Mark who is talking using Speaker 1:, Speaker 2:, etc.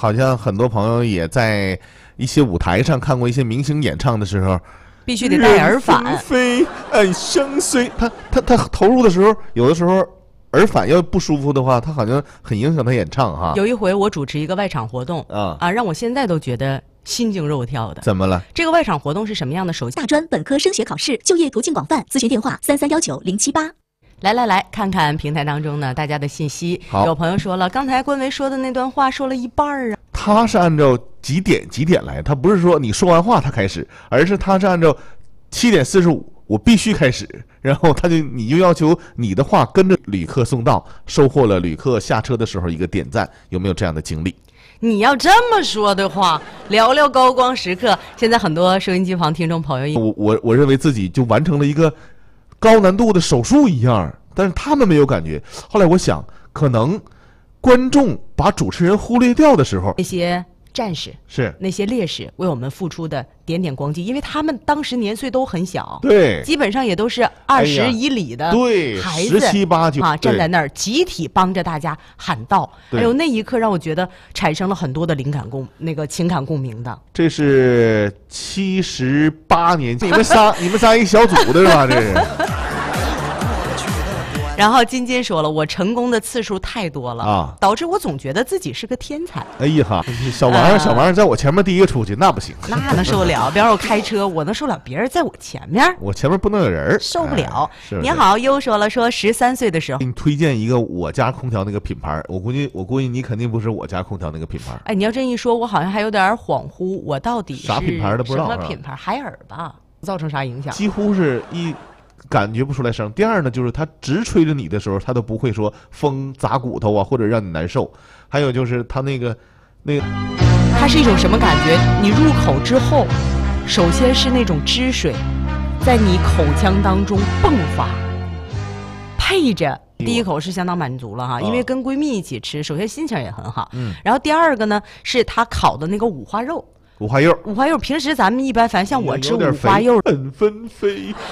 Speaker 1: 好像很多朋友也在一些舞台上看过一些明星演唱的时候，
Speaker 2: 必须得戴耳返。
Speaker 1: 人纷飞，爱相随。他投入的时候，有的时候耳返要不舒服的话，他好像很影响他演唱哈。
Speaker 2: 有一回我主持一个外场活动让我现在都觉得心惊肉跳的。
Speaker 1: 怎么了？
Speaker 2: 这个外场活动是什么样的？首先，
Speaker 3: 大专本科升学考试就业途径广泛，咨询电话3319078。
Speaker 2: 来看看平台当中呢大家的信息。有朋友说了，刚才冠维说的那段话说了一半啊。
Speaker 1: 他是按照几点来，他不是说你说完话他开始，而是他是按照7点45我必须开始，然后你就要求你的话跟着旅客送到，收获了旅客下车的时候一个点赞。有没有这样的经历？
Speaker 2: 你要这么说的话，聊聊高光时刻。现在很多收音机旁听众朋友，
Speaker 1: 我认为自己就完成了一个高难度的手术一样，但是他们没有感觉。后来我想，可能观众把主持人忽略掉的时候，
Speaker 2: 那些战士
Speaker 1: 是
Speaker 2: 那些烈士为我们付出的点点光迹，因为他们当时年岁都很小，
Speaker 1: 对，
Speaker 2: 基本上也都是20以里的孩子
Speaker 1: ，17、18、9
Speaker 2: 站在那儿集体帮着大家喊道。哎呦，那一刻让我觉得产生了很多的情感共鸣的。
Speaker 1: 这是78年，你们仨一小组的是吧？这是。
Speaker 2: 然后金金说了，我成功的次数太多了导致我总觉得自己是个天才。
Speaker 1: 哎呀哈，小王儿在我前面第一个出去，那不行，
Speaker 2: 那能受得了？比方说我开车，我能受了别人在我前面，
Speaker 1: 我前面不能有人，
Speaker 2: 受不了。
Speaker 1: 是
Speaker 2: 你好，优说了，说13岁的时候，
Speaker 1: 给你推荐一个我家空调那个品牌，我估计你肯定不是我家空调那个品牌。
Speaker 2: 哎，你要这一说，我好像还有点恍惚，我到底是
Speaker 1: 啥品牌都不知道，
Speaker 2: 什么品牌？海尔吧，造成啥影响？
Speaker 1: 几乎是感觉不出来声。第二呢，就是它直吹着你的时候，它都不会说风砸骨头啊，或者让你难受。还有就是它那个，
Speaker 2: 它是一种什么感觉？你入口之后，首先是那种汁水在你口腔当中迸发，配着第一口是相当满足了哈，因为跟闺蜜一起吃，首先心情也很好。然后第二个呢，是它烤的那个五花肉。
Speaker 1: 五花肉，
Speaker 2: 平时咱们一般，反正像我吃五花肉
Speaker 1: 很纷飞。